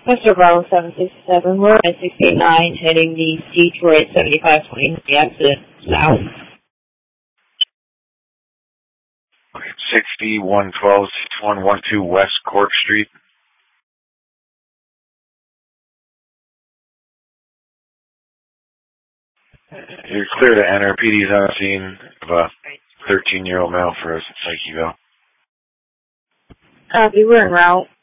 Custer Bravo 767, we're at 689 heading the Detroit 7520 exit south. 6112, 6112 West Cork Street. You're clear to enter. PD's on the scene of a 13-year-old male for a psyche go. We're en route.